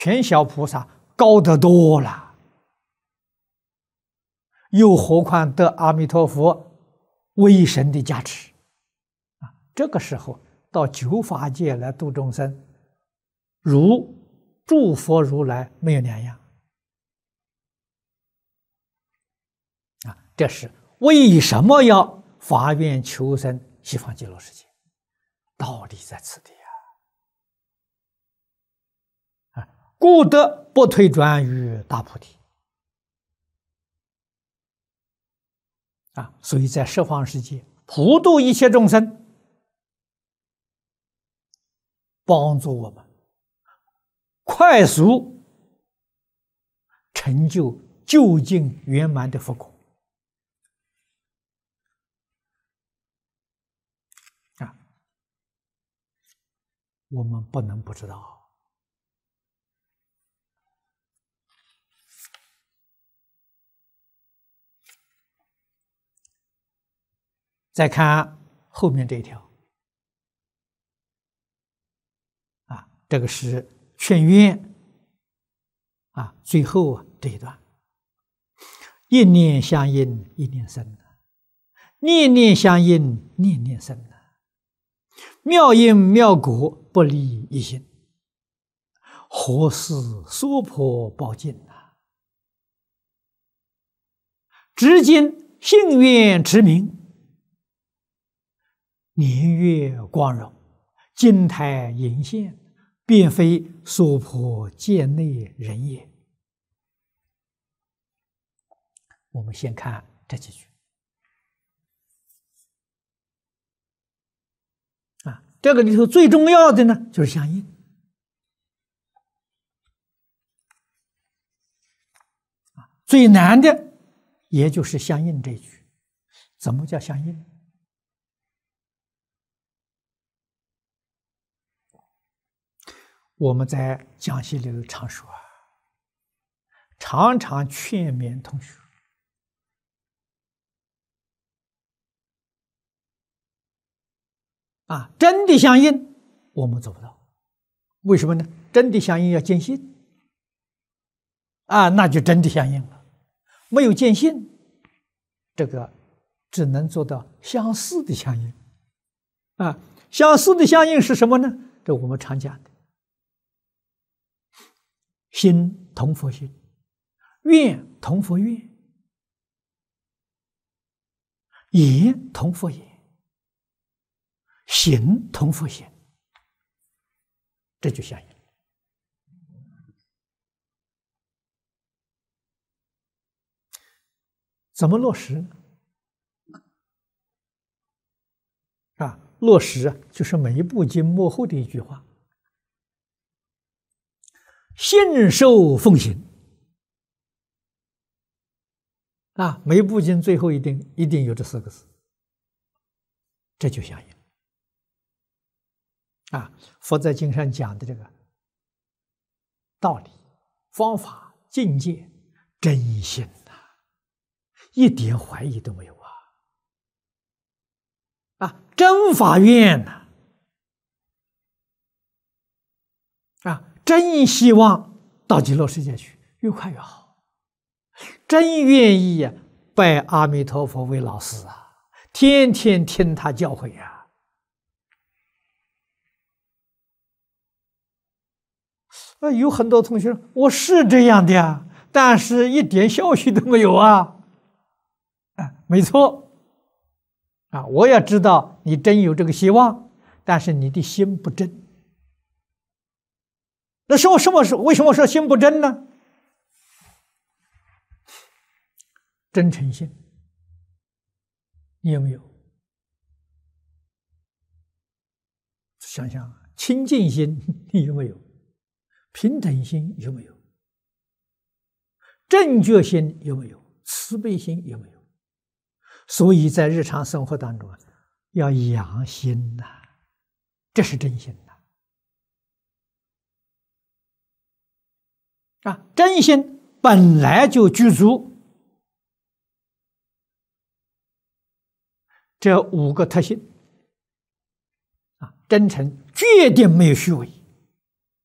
全小菩萨高得多了，又何况得阿弥陀佛威神的加持啊！这个时候到九法界来度众生，如诸佛如来没有两样啊！这是为什么要发愿求生西方极乐世界？道理在此地啊！故得不退转于大菩提啊！所以在十方世界普度一切众生，帮助我们快速成就究竟圆满的佛果啊！我们不能不知道。再看后面这一条啊，这个是劝愿啊，最后这一段，一念相应一念生，念念相应念念生，妙因妙果不离一心，何事娑婆报尽啊！至今信愿持名，年月光荣，金台银线，便非娑婆界内人也。我们先看这几句啊，这个里头最重要的呢，就是相应啊，最难的也就是相应这一句。怎么叫相应？我们在讲习里头常说，常常劝勉同学啊，真的相应我们做不到，为什么呢？真的相应要见性啊，那就真的相应了。没有见性，这个只能做到相似的相应啊。相似的相应是什么呢？这我们常讲的。心同佛心，愿同佛愿，言同佛言，行同佛行，这就相应。怎么落实啊？落实就是每一部经幕后的一句话。信受奉行啊，每部经最后一定有这4个字，这就相应啊。佛在经上讲的这个道理、方法、境界，真心呐，一点怀疑都没有啊！真法愿呐啊！真希望到极乐世界去，越快越好。真愿意拜阿弥陀佛为老师啊，天天听他教诲啊。有很多同学说我是这样的呀，但是一点效许都没有啊。没错啊，我也知道你真有这个希望，但是你的心不真。那为什么说心不真呢？真诚心你有没有？想想清净心你有没有？平等心有没有？正觉心有没有？慈悲心有没有？所以在日常生活当中要养心呐，这是真心呐。真心本来就具足这5个特性真诚，决定没有虚伪